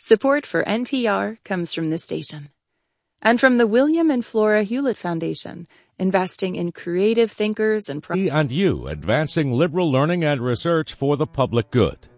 Support for NPR comes from this station. And from the William and Flora Hewlett Foundation, investing in creative thinkers and and you, advancing liberal learning and research for the public good.